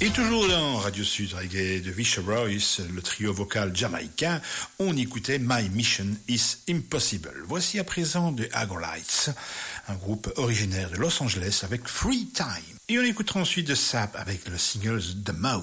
Et toujours dans Radio Sud Reggae de Visha Royce, le trio vocal jamaïcain, on écoutait My Mission is Impossible. Voici à présent The Agolites, un groupe originaire de Los Angeles avec Free Time. Et on écoutera ensuite The Sap avec le single The Mouth.